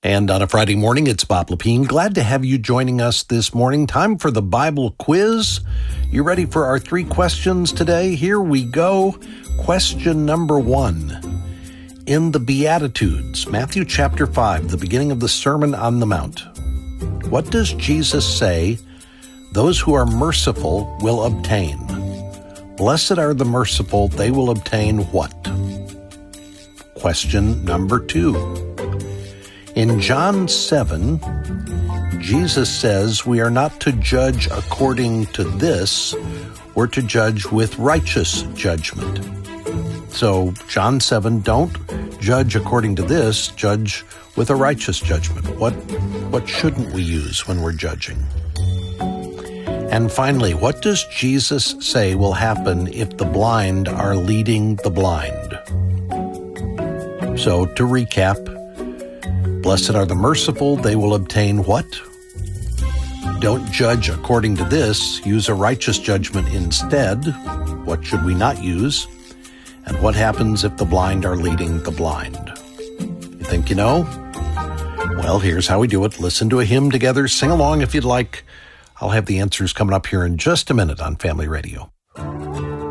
And on a Friday morning, it's Bob Lepine. Glad to have you joining us this morning. Time for the Bible quiz. You ready for our 3 questions today? Here we go. Question number 1. In the Beatitudes, Matthew chapter 5, the beginning of the Sermon on the Mount, what does Jesus say those who are merciful will obtain? Blessed are the merciful, they will obtain what? Question number 2. In John 7, Jesus says we are not to judge according to this, we're to judge with righteous judgment. So, John 7, don't judge according to this, judge with a righteous judgment. What shouldn't we use when we're judging? And finally, what does Jesus say will happen if the blind are leading the blind? So, to recap, blessed are the merciful, they will obtain what? Don't judge according to this, use a righteous judgment instead. What should we not use? And what happens if the blind are leading the blind? You think you know? Well, here's how we do it. Listen to a hymn together, sing along if you'd like. I'll have the answers coming up here in just a minute on Family Radio.